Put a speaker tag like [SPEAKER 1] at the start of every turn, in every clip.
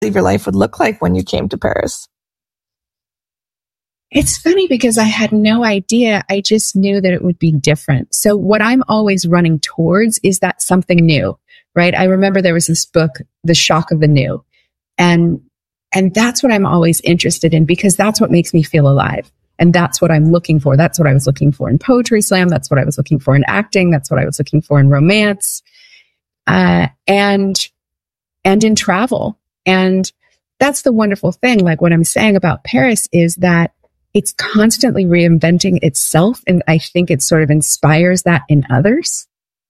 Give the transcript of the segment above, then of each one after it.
[SPEAKER 1] your life would look like when you came to Paris?
[SPEAKER 2] It's funny because I had no idea. I just knew that it would be different. So what I'm always running towards is that something new, right? I remember there was this book, The Shock of the New. And that's what I'm always interested in, because that's what makes me feel alive. And that's what I'm looking for. That's what I was looking for in Poetry Slam. That's what I was looking for in acting. That's what I was looking for in romance, and in travel. And that's the wonderful thing. Like, what I'm saying about Paris is that it's constantly reinventing itself. And I think it sort of inspires that in others.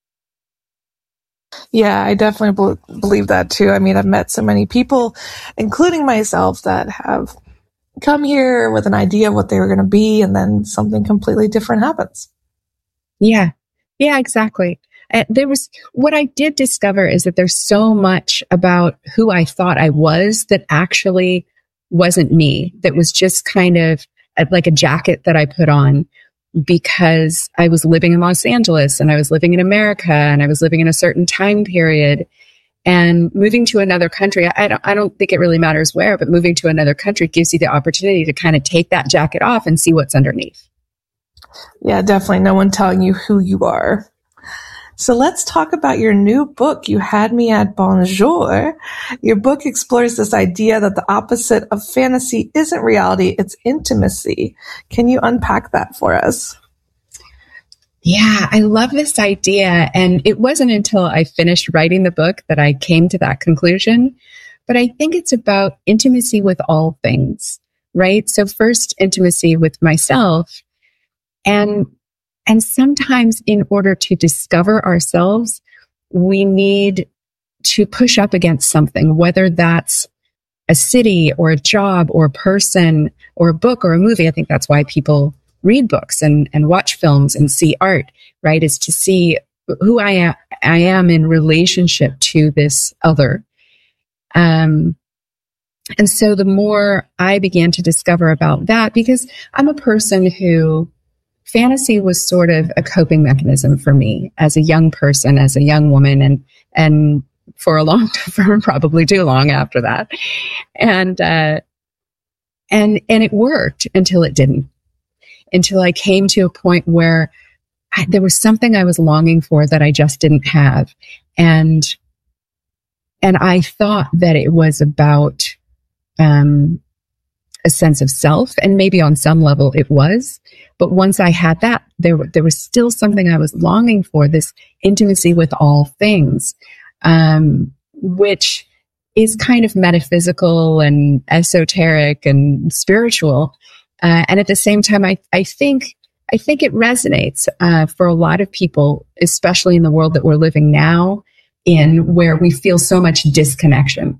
[SPEAKER 1] Yeah, I definitely believe that too. I mean, I've met so many people, including myself, that have come here with an idea of what they were going to be, and then something completely different happens.
[SPEAKER 2] Yeah, exactly. What I did discover is that there's so much about who I thought I was that actually wasn't me. That was just kind of like a jacket that I put on because I was living in Los Angeles and I was living in America and I was living in a certain time period, and moving to another country. I don't think it really matters where, but moving to another country gives you the opportunity to kind of take that jacket off and see what's underneath.
[SPEAKER 1] Yeah, definitely. No one telling you who you are. So let's talk about your new book, You Had Me at Bonjour. Your book explores this idea that the opposite of fantasy isn't reality, it's intimacy. Can you unpack that for us?
[SPEAKER 2] Yeah, I love this idea. And it wasn't until I finished writing the book that I came to that conclusion. But I think it's about intimacy with all things, right? So first, intimacy with myself. And sometimes in order to discover ourselves, we need to push up against something, whether that's a city or a job or a person or a book or a movie. I think that's why people read books and watch films and see art, right? Is to see who I am in relationship to this other. And so the more I began to discover about that, because I'm a person who fantasy was sort of a coping mechanism for me as a young person, as a young woman, and for a long time, probably too long after that. And it worked until it didn't, until I came to a point where there was something I was longing for that I just didn't have. And I thought that it was about, a sense of self, and maybe on some level it was. But once I had that, there was still something I was longing for, this intimacy with all things, which is kind of metaphysical and esoteric and spiritual. And at the same time, I think it resonates for a lot of people, especially in the world that we're living now in, where we feel so much disconnection.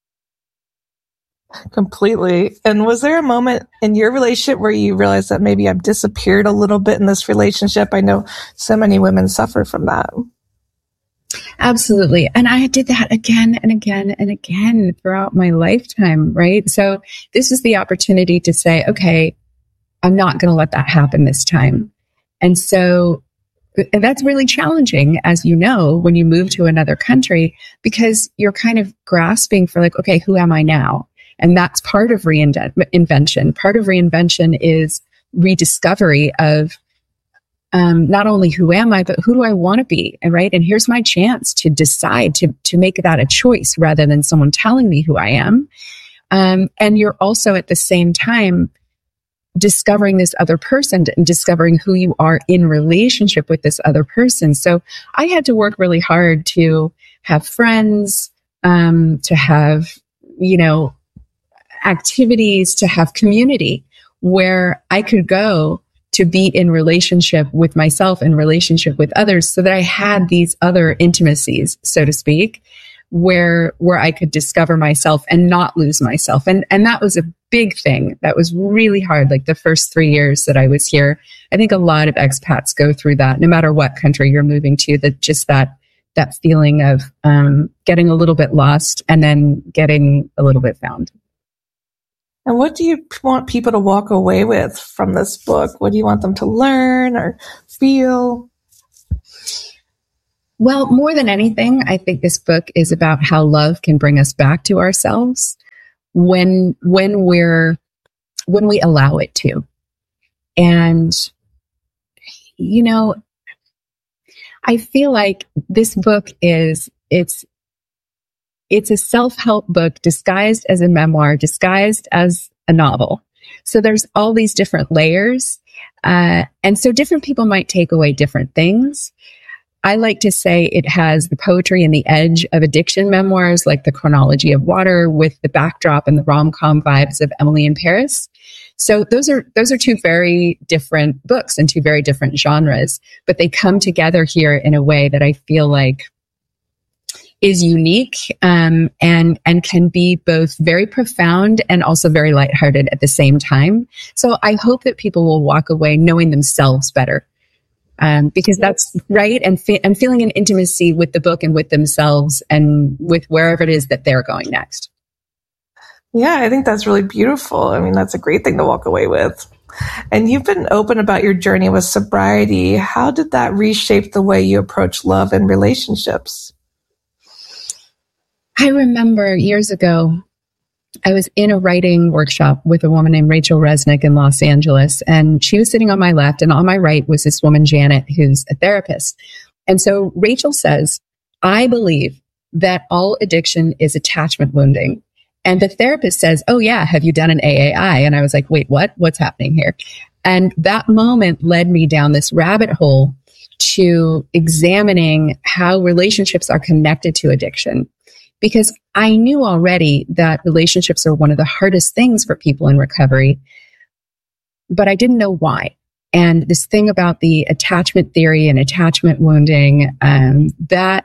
[SPEAKER 1] Completely. And was there a moment in your relationship where you realized that maybe I've disappeared a little bit in this relationship? I know so many women suffer from that.
[SPEAKER 2] Absolutely. And I did that again and again and again throughout my lifetime, right? So this is the opportunity to say, okay, I'm not going to let that happen this time. And so that's really challenging, as you know, when you move to another country, because you're kind of grasping for like, okay, who am I now? And that's part of reinvention. Part of reinvention is rediscovery of not only who am I, but who do I want to be, right? And here's my chance to decide to make that a choice rather than someone telling me who I am. And you're also at the same time discovering this other person and discovering who you are in relationship with this other person. So I had to work really hard to have friends, to have, activities, to have community where I could go to be in relationship with myself and relationship with others, so that I had these other intimacies, so to speak, where I could discover myself and not lose myself. And that was a big thing. That was really hard. Like the first 3 years that I was here, I think a lot of expats go through that, no matter what country you're moving to, that feeling of getting a little bit lost and then getting a little bit found.
[SPEAKER 1] And what do you want people to walk away with from this book? What do you want them to learn or feel?
[SPEAKER 2] Well, more than anything, I think this book is about how love can bring us back to ourselves when we allow it to. And, you know, I feel like this book it's a self-help book disguised as a memoir, disguised as a novel. So there's all these different layers. And so different people might take away different things. I like to say it has the poetry and the edge of addiction memoirs, like The Chronology of Water, with the backdrop and the rom-com vibes of Emily in Paris. So those are two very different books and two very different genres, but they come together here in a way that I feel like is unique, and can be both very profound and also very lighthearted at the same time. So I hope that people will walk away knowing themselves better. Because that's right. And feeling an intimacy with the book and with themselves and with wherever it is that they're going next.
[SPEAKER 1] Yeah, I think that's really beautiful. I mean, that's a great thing to walk away with. And you've been open about your journey with sobriety. How did that reshape the way you approach love and relationships?
[SPEAKER 2] I remember years ago, I was in a writing workshop with a woman named Rachel Resnick in Los Angeles, and she was sitting on my left, and on my right was this woman, Janet, who's a therapist. And so Rachel says, I believe that all addiction is attachment wounding. And the therapist says, oh yeah, have you done an AAI? And I was like, wait, what? What's happening here? And that moment led me down this rabbit hole to examining how relationships are connected to addiction. Because I knew already that relationships are one of the hardest things for people in recovery, but I didn't know why. And this thing about the attachment theory and attachment wounding, that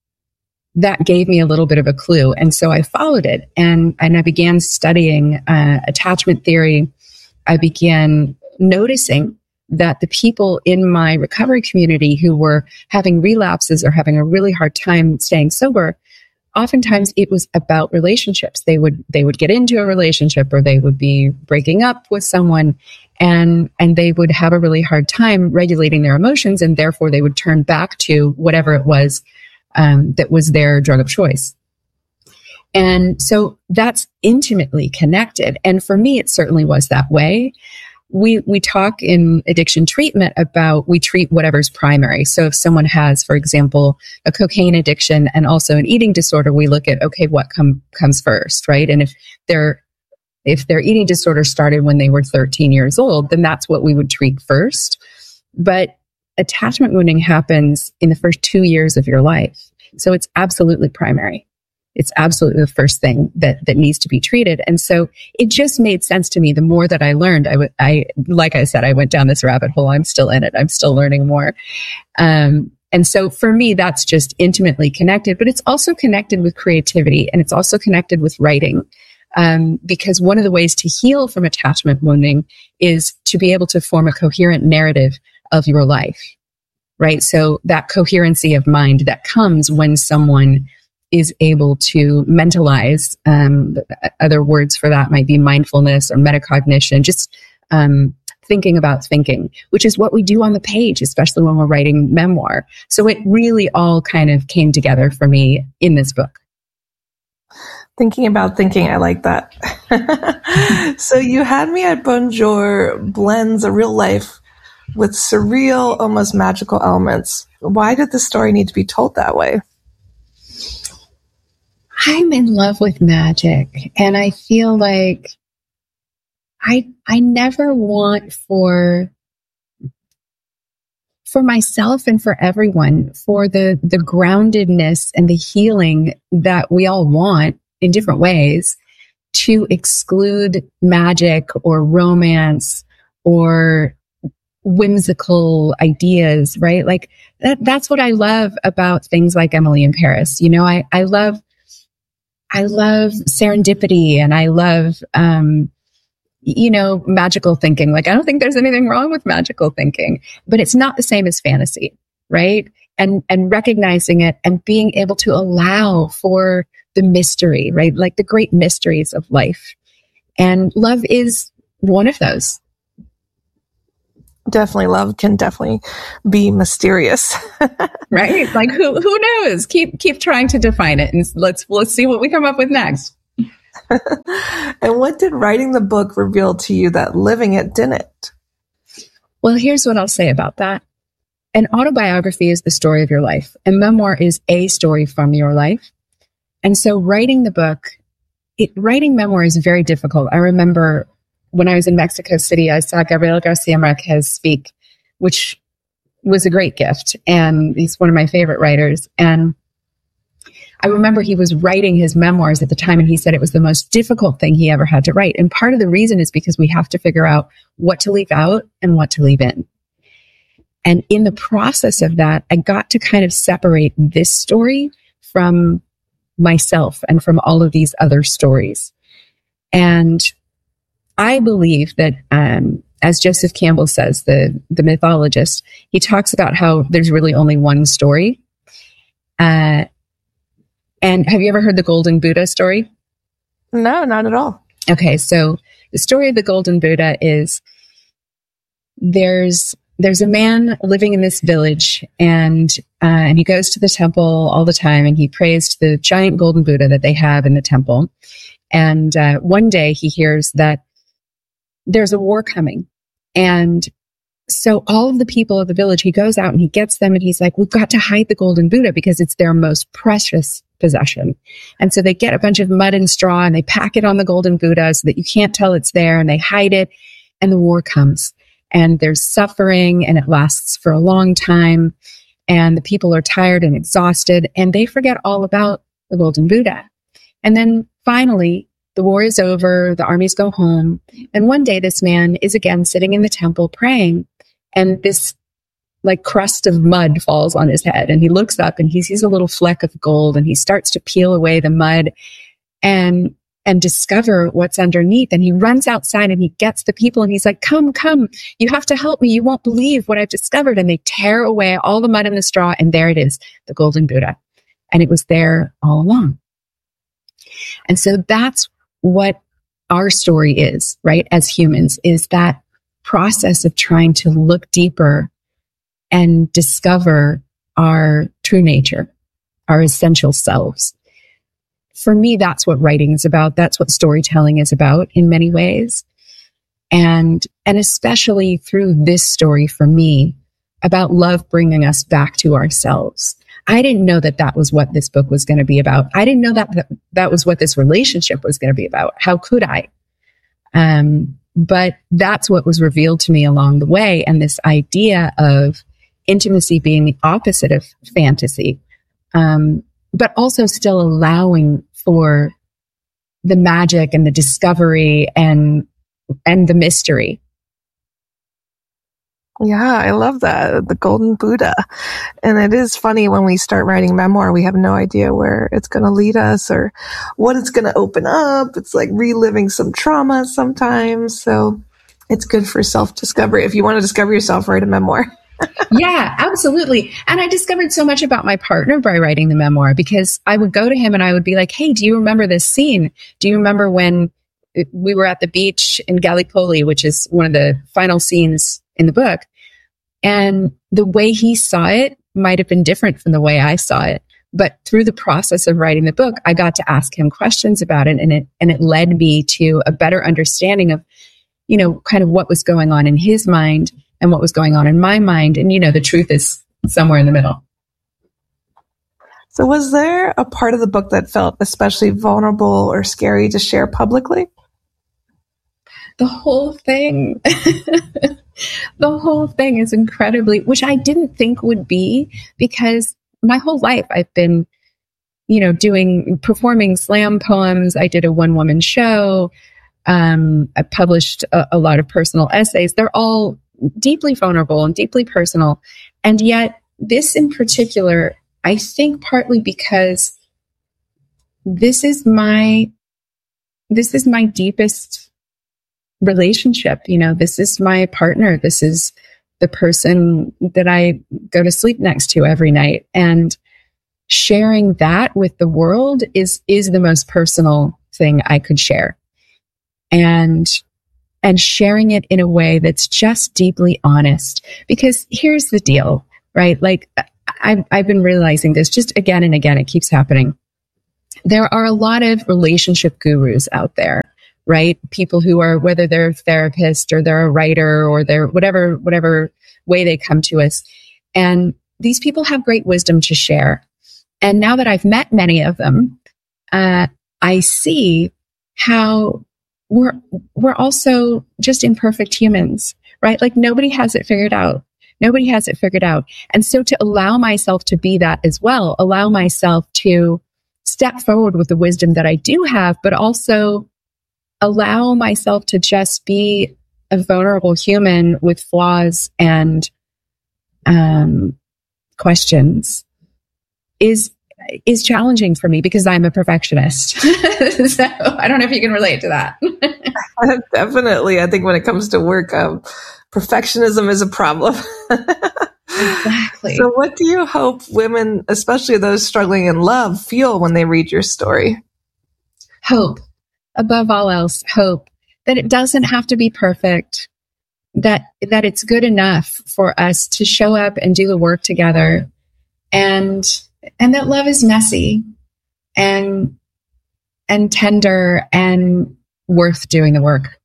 [SPEAKER 2] gave me a little bit of a clue. And so I followed it, and I began studying attachment theory. I began noticing that the people in my recovery community who were having relapses or having a really hard time staying sober, oftentimes it was about relationships. They would get into a relationship, or they would be breaking up with someone, and they would have a really hard time regulating their emotions, and therefore they would turn back to whatever it was that was their drug of choice. And so that's intimately connected. And for me, it certainly was that way. We talk in addiction treatment about we treat whatever's primary. So if someone has, for example, a cocaine addiction and also an eating disorder, we look at, okay, what comes first, right? And if their eating disorder started when they were 13 years old, then that's what we would treat first. But attachment wounding happens in the first 2 years of your life. So it's absolutely primary. It's absolutely the first thing that needs to be treated. And so it just made sense to me. The more that I learned, like I said, I went down this rabbit hole. I'm still in it. I'm still learning more. And so for me, that's just intimately connected, but it's also connected with creativity, and it's also connected with writing. Because one of the ways to heal from attachment wounding is to be able to form a coherent narrative of your life, right? So that coherency of mind that comes when someone is able to mentalize. Other words for that might be mindfulness or metacognition, just thinking about thinking, which is what we do on the page, especially when we're writing memoir. So it really all kind of came together for me in this book.
[SPEAKER 1] Thinking about thinking, I like that. So You Had Me at Bonjour blends a real life with surreal, almost magical elements. Why did the story need to be told that way?
[SPEAKER 2] I'm in love with magic, and I feel like I never want for myself and for everyone, for the groundedness and the healing that we all want in different ways, to exclude magic or romance or whimsical ideas, right? Like that's what I love about things like Emily in Paris. You know, I love serendipity, and I love, magical thinking. Like, I don't think there's anything wrong with magical thinking, but it's not the same as fantasy, right? And recognizing it and being able to allow for the mystery, right? Like the great mysteries of life. And love is one of those.
[SPEAKER 1] Definitely, love can definitely be mysterious.
[SPEAKER 2] Right? Like who knows? Keep trying to define it, and let's see what we come up with next.
[SPEAKER 1] And what did writing the book reveal to you that living it didn't?
[SPEAKER 2] Well, here's what I'll say about that. An autobiography is the story of your life. A memoir is a story from your life. And so writing the book, writing memoir is very difficult. I remember when I was in Mexico City, I saw Gabriel Garcia Marquez speak, which was a great gift. And he's one of my favorite writers. And I remember he was writing his memoirs at the time, and he said it was the most difficult thing he ever had to write. And part of the reason is because we have to figure out what to leave out and what to leave in. And in the process of that, I got to kind of separate this story from myself and from all of these other stories. And I believe that, as Joseph Campbell says, the mythologist, he talks about how there's really only one story. And have you ever heard the Golden Buddha story?
[SPEAKER 1] No, not at all.
[SPEAKER 2] Okay, so the story of the Golden Buddha is there's a man living in this village, and he goes to the temple all the time, and he prays to the giant Golden Buddha that they have in the temple. And one day he hears that there's a war coming. And so all of the people of the village, he goes out and he gets them, and he's like, we've got to hide the Golden Buddha because it's their most precious possession. And so they get a bunch of mud and straw and they pack it on the Golden Buddha so that you can't tell it's there, and they hide it, and the war comes. And there's suffering, and it lasts for a long time, and the people are tired and exhausted, and they forget all about the Golden Buddha. And then finally, the war is over, the armies go home, and one day this man is again sitting in the temple praying, and this like crust of mud falls on his head, and he looks up and he sees a little fleck of gold, and he starts to peel away the mud and discover what's underneath. And he runs outside and he gets the people, and he's like, come, you have to help me. You won't believe what I've discovered. And they tear away all the mud and the straw, and there it is, the Golden Buddha. And it was there all along. And so that's what our story is, right? As humans, is that process of trying to look deeper and discover our true nature, our essential selves. For me, that's what writing is about. That's what storytelling is about in many ways. And especially through this story for me, about love bringing us back to ourselves. I didn't know that was what this book was going to be about. I didn't know that was what this relationship was going to be about. How could I? But that's what was revealed to me along the way. And this idea of intimacy being the opposite of fantasy, but also still allowing for the magic and the discovery and the mystery.
[SPEAKER 1] Yeah, I love that. The Golden Buddha. And it is funny when we start writing memoir, we have no idea where it's going to lead us or what it's going to open up. It's like reliving some trauma sometimes. So it's good for self-discovery. If you want to discover yourself, write a memoir.
[SPEAKER 2] Yeah, absolutely. And I discovered so much about my partner by writing the memoir, because I would go to him and I would be like, hey, do you remember this scene? Do you remember when we were at the beach in Gallipoli, which is one of the final scenes in the book? And the way he saw it might have been different from the way I saw it. But through the process of writing the book, I got to ask him questions about it. And it led me to a better understanding of, kind of what was going on in his mind and what was going on in my mind. And, the truth is somewhere in the middle.
[SPEAKER 1] So was there a part of the book that felt especially vulnerable or scary to share publicly?
[SPEAKER 2] The whole thing. The whole thing is incredibly, which I didn't think would be, because my whole life I've been, performing slam poems. I did a one-woman show. I published a lot of personal essays. They're all deeply vulnerable and deeply personal. And yet this in particular, I think partly because this is my deepest relationship. This is my partner. This is the person that I go to sleep next to every night. And sharing that with the world is the most personal thing I could share. And and sharing it in a way that's just deeply honest. Because here's the deal, right? Like I've been realizing this just again and again. It keeps happening. There are a lot of relationship gurus out there, right? People who are, whether they're a therapist or they're a writer or they're whatever way they come to us. And these people have great wisdom to share. And now that I've met many of them, I see how we're also just imperfect humans, right? Like nobody has it figured out. Nobody has it figured out. And so to allow myself to be that as well, allow myself to step forward with the wisdom that I do have, but also allow myself to just be a vulnerable human with flaws and questions is challenging for me because I'm a perfectionist. So I don't know if you can relate to that.
[SPEAKER 1] Definitely. I think when it comes to work, perfectionism is a problem.
[SPEAKER 2] Exactly.
[SPEAKER 1] So what do you hope women, especially those struggling in love, feel when they read your story?
[SPEAKER 2] Hope. Above all else, hope that it doesn't have to be perfect, that it's good enough for us to show up and do the work together, and that love is messy and tender and worth doing the work.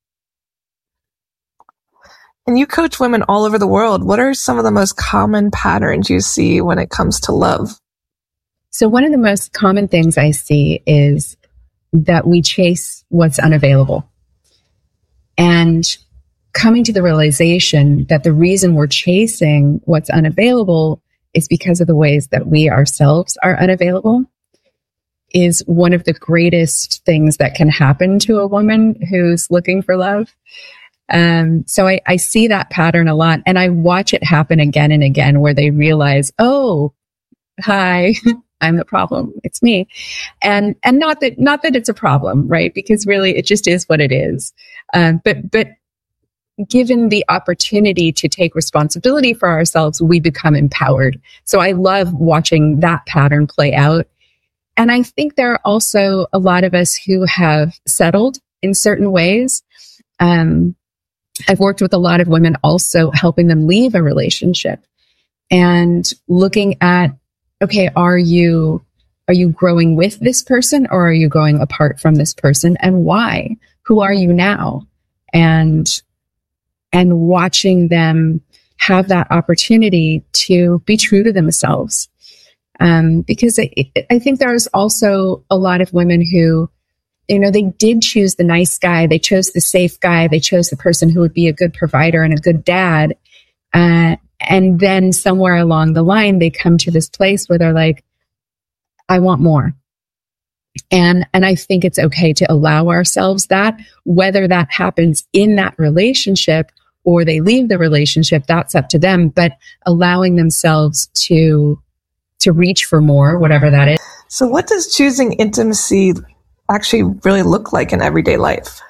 [SPEAKER 1] And you coach women all over the world. What are some of the most common patterns you see when it comes to love?
[SPEAKER 2] So one of the most common things I see is that we chase what's unavailable. And coming to the realization that the reason we're chasing what's unavailable is because of the ways that we ourselves are unavailable is one of the greatest things that can happen to a woman who's looking for love. So I see that pattern a lot, and I watch it happen again and again where they realize, oh, hi, I'm the problem. It's me. And not that it's a problem, right? Because really it just is what it is. But given the opportunity to take responsibility for ourselves, we become empowered. So I love watching that pattern play out. And I think there are also a lot of us who have settled in certain ways. I've worked with a lot of women also helping them leave a relationship and looking at, okay, are you growing with this person or are you going apart from this person, and why? Who are you now? And watching them have that opportunity to be true to themselves. Because I think there's also a lot of women who, they did choose the nice guy. They chose the safe guy. They chose the person who would be a good provider and a good dad. And then somewhere along the line, they come to this place where they're like, I want more. And I think it's okay to allow ourselves that, whether that happens in that relationship or they leave the relationship, that's up to them, but allowing themselves to reach for more, whatever that is.
[SPEAKER 1] So what does choosing intimacy actually really look like in everyday life?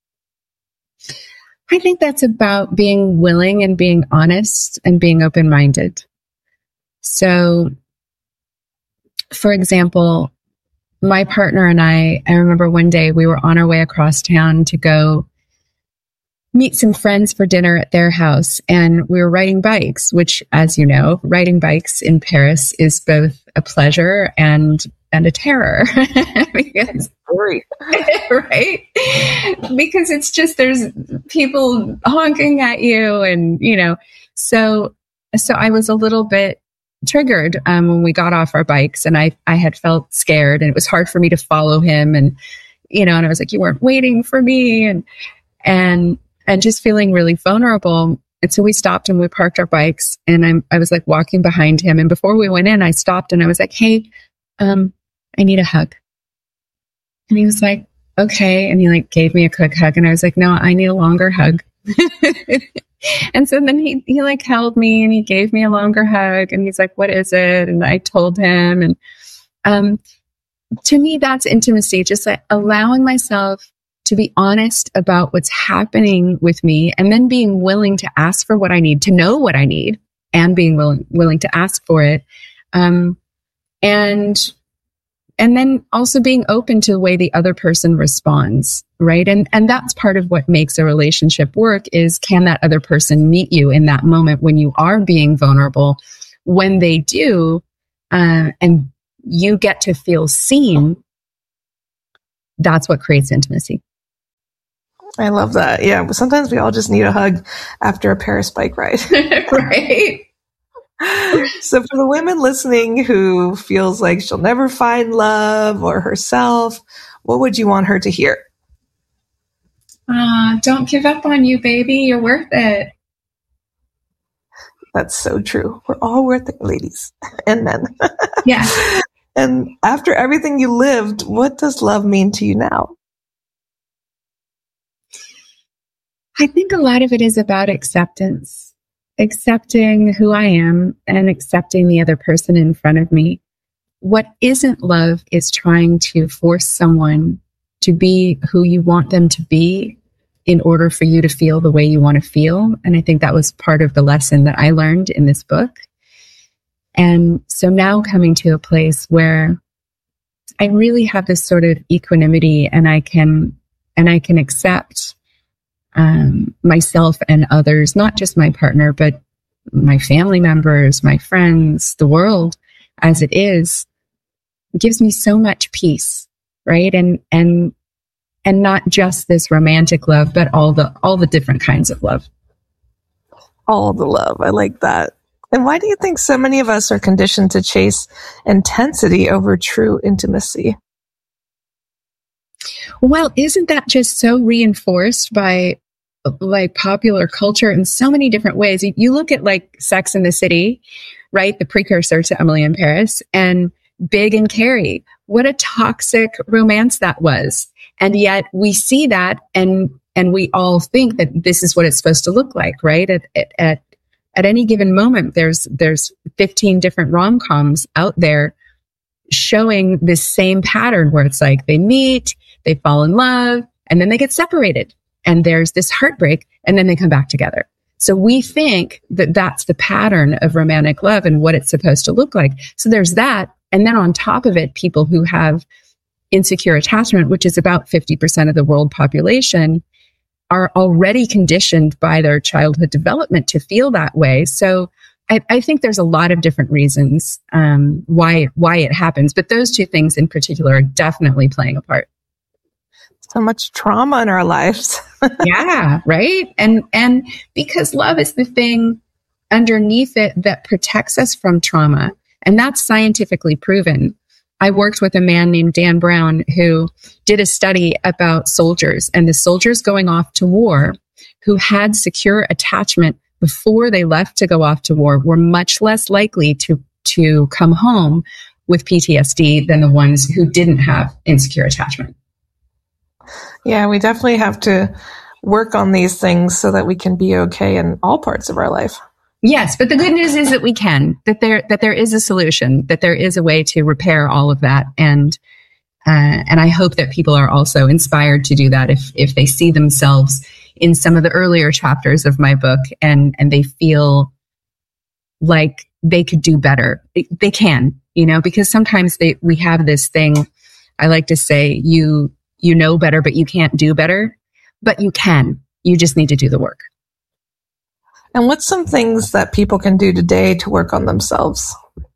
[SPEAKER 2] I think that's about being willing and being honest and being open-minded. So, for example, my partner and I remember one day we were on our way across town to go meet some friends for dinner at their house, and we were riding bikes, which, as you know, riding bikes in Paris is both a pleasure and a terror. Because, right? Because it's just, there's people honking at you and, so I was a little bit triggered when we got off our bikes, and I had felt scared, and it was hard for me to follow him, and I was like, you weren't waiting for me, and just feeling really vulnerable. And so we stopped and we parked our bikes, and I was like walking behind him, and before we went in, I stopped and I was like, hey, I need a hug. And he was like, okay. And he gave me a quick hug, and I was like, no, I need a longer hug. And so then he held me and he gave me a longer hug, and he's like, what is it? And I told him. And to me, that's intimacy, just allowing myself to be honest about what's happening with me, and then being willing to ask for what I need, to know what I need, and being willing to ask for it. And then also being open to the way the other person responds, right? And that's part of what makes a relationship work is, can that other person meet you in that moment when you are being vulnerable? When they do, and you get to feel seen, that's what creates intimacy.
[SPEAKER 1] I love that. Yeah. Sometimes we all just need a hug after a Paris bike ride.
[SPEAKER 2] Right.
[SPEAKER 1] So for the women listening who feels like she'll never find love or herself, what would you want her to hear?
[SPEAKER 2] Don't give up on you, baby. You're worth it.
[SPEAKER 1] That's so true. We're all worth it, ladies and men.
[SPEAKER 2] Yeah.
[SPEAKER 1] And after everything you lived, what does love mean to you now?
[SPEAKER 2] I think a lot of it is about acceptance, accepting who I am and accepting the other person in front of me. What isn't love is trying to force someone to be who you want them to be in order for you to feel the way you want to feel. And I think that was part of the lesson that I learned in this book. And so now coming to a place where I really have this sort of equanimity, and I can accept myself and others, not just my partner, but my family members, my friends, the world as it is, gives me so much peace, right? And not just this romantic love, but all the different kinds of love.
[SPEAKER 1] All the love. I like that. And why do you think so many of us are conditioned to chase intensity over true intimacy?
[SPEAKER 2] Well, isn't that just so reinforced by like popular culture in so many different ways? You look at like Sex and the City, right? The precursor to Emily in Paris, and Big and Carrie. What a toxic romance that was. And yet we see that and we all think that this is what it's supposed to look like, right? At any given moment, there's 15 different rom-coms out there showing this same pattern where it's like they meet, they fall in love, and then they get separated. And there's this heartbreak, and then they come back together. So we think that that's the pattern of romantic love and what it's supposed to look like. So there's that. And then on top of it, people who have insecure attachment, which is about 50% of the world population, are already conditioned by their childhood development to feel that way. So I think there's a lot of different reasons why it happens. But those two things in particular are definitely playing a part.
[SPEAKER 1] So much trauma in our lives.
[SPEAKER 2] Yeah, right. And because love is the thing underneath it that protects us from trauma. And that's scientifically proven. I worked with a man named Dan Brown who did a study about soldiers, and the soldiers going off to war who had secure attachment before they left to go off to war were much less likely to come home with PTSD than the ones who didn't have insecure attachment.
[SPEAKER 1] Yeah, we definitely have to work on these things so that we can be okay in all parts of our life.
[SPEAKER 2] Yes, but the good news is that we can, that there is a solution, that there is a way to repair all of that. And I hope that people are also inspired to do that if they see themselves in some of the earlier chapters of my book and they feel like they could do better. They can, because sometimes we have this thing, I like to say, you know better, but you can't do better, but you can. You just need to do the work.
[SPEAKER 1] And what's some things that people can do today to work on themselves?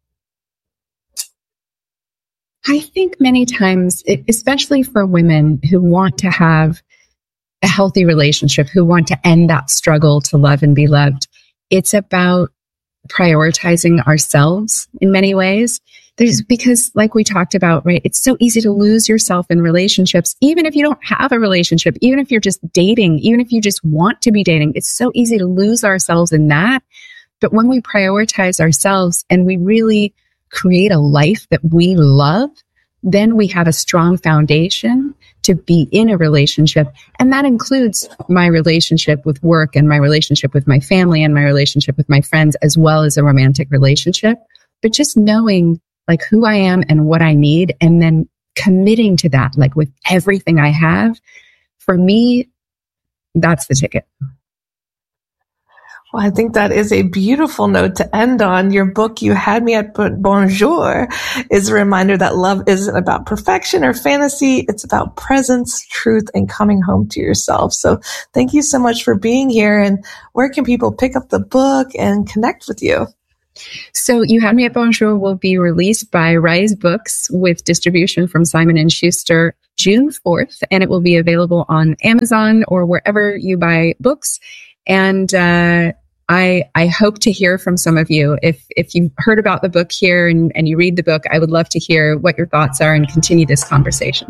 [SPEAKER 2] I think many times, especially for women who want to have a healthy relationship, who want to end that struggle to love and be loved, it's about prioritizing ourselves in many ways. Because like we talked about, right, it's so easy to lose yourself in relationships, even if you don't have a relationship, even if you're just dating, even if you just want to be dating, it's so easy to lose ourselves in that. But when we prioritize ourselves and we really create a life that we love, then we have a strong foundation to be in a relationship. And that includes my relationship with work and my relationship with my family and my relationship with my friends, as well as a romantic relationship. But just knowing like who I am and what I need, and then committing to that, like with everything I have, for me, that's the ticket.
[SPEAKER 1] Well, I think that is a beautiful note to end on. Your book, You Had Me at Bonjour, is a reminder that love isn't about perfection or fantasy. It's about presence, truth, and coming home to yourself. So thank you so much for being here. And where can people pick up the book and connect with you?
[SPEAKER 2] So You Had Me at Bonjour will be released by Rise Books with distribution from Simon & Schuster June 4th, and it will be available on Amazon or wherever you buy books. And I hope to hear from some of you. If you've heard about the book here and you read the book, I would love to hear what your thoughts are and continue this conversation.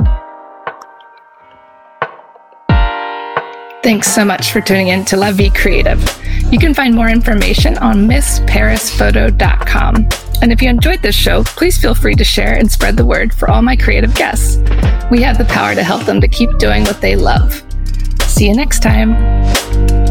[SPEAKER 3] Thanks so much for tuning in to La Vie Creative. You can find more information on MissParisPhoto.com. And if you enjoyed this show, please feel free to share and spread the word for all my creative guests. We have the power to help them to keep doing what they love. See you next time.